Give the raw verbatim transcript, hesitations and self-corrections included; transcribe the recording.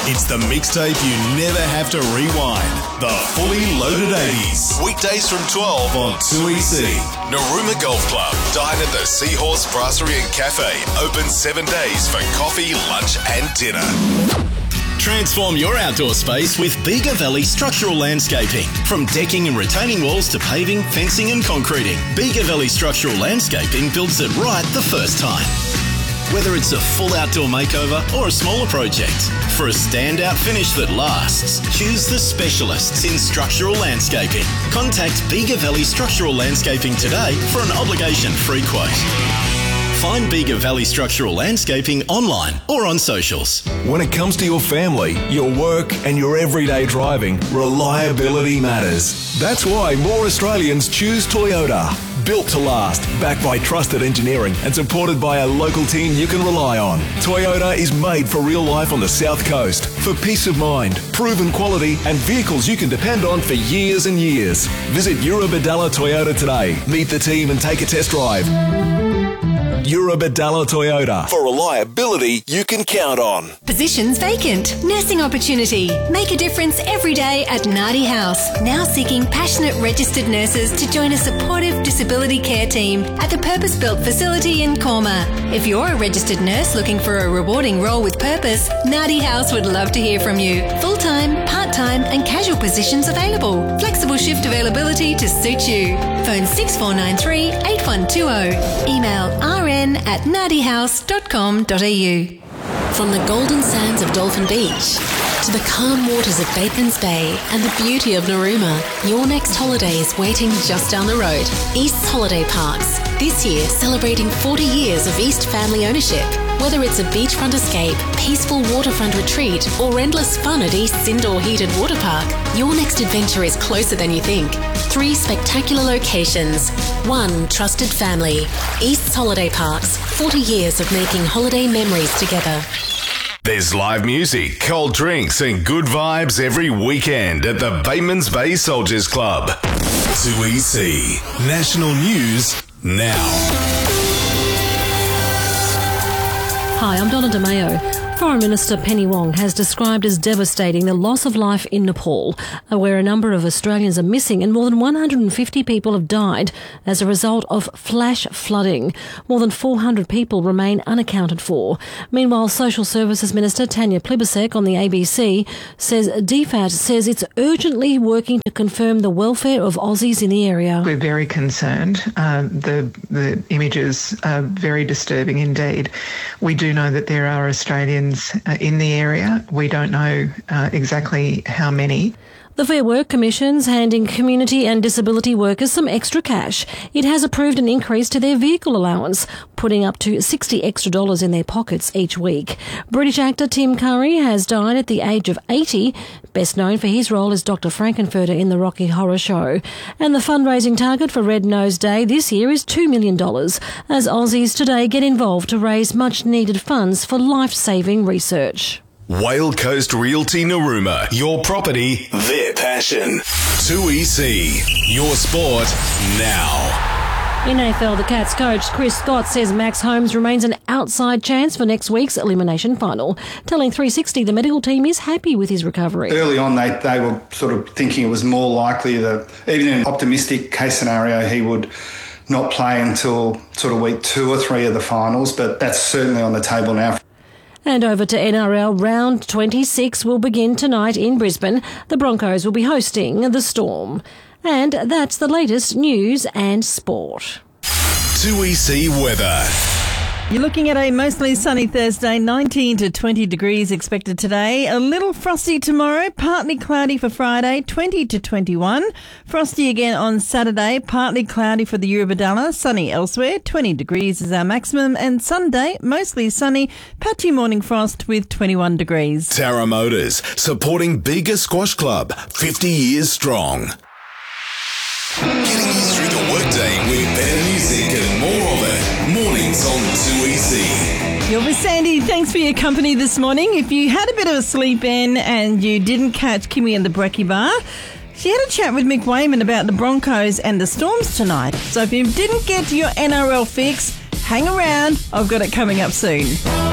It's the mixtape you never have to rewind. The Fully Loaded eighties. Weekdays from twelve on two E C. Narooma Golf Club. Dine at the Seahorse Brasserie and Cafe. Open seven days for coffee, lunch and dinner. Transform your outdoor space with Bega Valley Structural Landscaping. From decking and retaining walls to paving, fencing and concreting, Bega Valley Structural Landscaping builds it right the first time. Whether it's a full outdoor makeover or a smaller project, for a standout finish that lasts, choose the specialists in structural landscaping. Contact Bega Valley Structural Landscaping today for an obligation-free quote. Find Bega Valley Structural Landscaping online or on socials. When it comes to your family, your work and your everyday driving, reliability matters. That's why more Australians choose Toyota. Built to last, backed by trusted engineering and supported by a local team you can rely on. Toyota is made for real life on the South Coast, for peace of mind, proven quality and vehicles you can depend on for years and years. Visit Eurobadalla Toyota today. Meet the team and take a test drive. Eurobadalla Toyota, for reliability you can count on. Positions vacant. Nursing opportunity. Make a difference every day at Nardi House. Now seeking passionate registered nurses to join a supportive disability care team at the purpose-built facility in Corma. If you're a registered nurse looking for a rewarding role with purpose, Nardi House would love to hear from you. Full-time, part-time and casual positions available. Flexible shift availability to suit you. Phone six four nine three, eight one two zero. Email rn at nardi house dot com dot a u. From the golden sands of Dolphin Beach to the calm waters of Batemans Bay and the beauty of Narooma, your next holiday is waiting just down the road. East's Holiday Parks, this year celebrating forty years of East family ownership. Whether it's a beachfront escape, peaceful waterfront retreat or endless fun at East's indoor heated water park, your next adventure is closer than you think. Three spectacular locations, one trusted family. East's Holiday Parks, forty years of making holiday memories together. There's live music, cold drinks and good vibes every weekend at the Batemans Bay Soldiers Club. two E C. National News now. Hi, I'm Donna DeMayo. Foreign Minister Penny Wong has described as devastating the loss of life in Nepal, where a number of Australians are missing and more than one hundred fifty people have died as a result of flash flooding. More than four hundred people remain unaccounted for. Meanwhile, Social Services Minister Tanya Plibersek on the A B C says D F A T says it's urgently working to confirm the welfare of Aussies in the area. We're very concerned. Uh, the, the images are very disturbing indeed. We do know that there are Australians in the area. We don't know uh, exactly how many. The Fair Work Commission's handing community and disability workers some extra cash. It has approved an increase to their vehicle allowance, putting up to sixty extra dollars in their pockets each week. British actor Tim Curry has died at the age of eighty, best known for his role as Doctor Frankenfurter in the Rocky Horror Show. And the fundraising target for Red Nose Day this year is two million dollars, as Aussies today get involved to raise much-needed funds for life-saving research. Whale Coast Realty Narooma. Your property, their passion. two E C. Your sport now. In A F L, the Cats coach Chris Scott says Max Holmes remains an outside chance for next week's elimination final, telling three sixty the medical team is happy with his recovery. Early on, they, they were sort of thinking it was more likely that, even in an optimistic case scenario, he would not play until sort of week two or three of the finals, but that's certainly on the table now. And over to N R L, round twenty-six will begin tonight in Brisbane. The Broncos will be hosting the Storm. And that's the latest news and sport. two E C weather. You're looking at a mostly sunny Thursday, nineteen to twenty degrees expected today. A little frosty tomorrow, partly cloudy for Friday, twenty to twenty-one. Frosty again on Saturday, partly cloudy for the Eurobadalla, sunny elsewhere, twenty degrees is our maximum. And Sunday, mostly sunny, patchy morning frost with twenty-one degrees. Tara Motors, supporting Bega Squash Club, fifty years strong. Getting you through the workday with better music and more of it. Mornings on two E C. You're with Sandy. Thanks for your company this morning. If you had a bit of a sleep in and you didn't catch Kimmy and the Brekkie Bar, she had a chat with Mick Wayman about the Broncos and the Storms tonight. So if you didn't get your N R L fix, hang around. I've got it coming up soon.